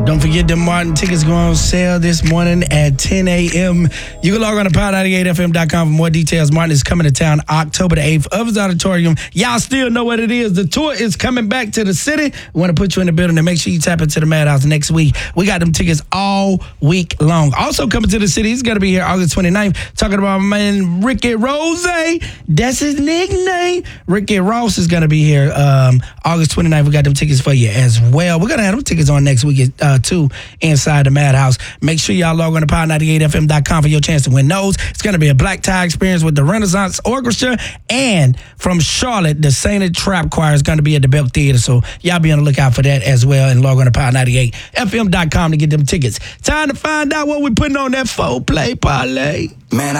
Don't forget the Martin tickets go on sale this morning at 10 a.m. You can log on to power98fm.com for more details. Martin is coming to town October the 8th of his auditorium. Y'all still know what it is. The tour is coming back to the city. We want to put you in the building and make sure you tap into the Madhouse next week. We got them tickets all week long. Also coming to the city, he's going to be here August 29th, talking about my man Ricky Rose. That's his nickname. Ricky Ross is going to be here August 29th. We got them tickets for you as well. We're going to have them tickets on next week too inside the Madhouse. Make sure y'all log on to power98fm.com for your chance to win those. It's going to be a black tie experience with the Renaissance Orchestra, and from Charlotte, the Sainted Trap Choir is going to be at the Belk Theater. So y'all be on the lookout for that as well, and log on to power98fm.com to get them tickets. Time to find out what we're putting on that 4-play parlay. Man,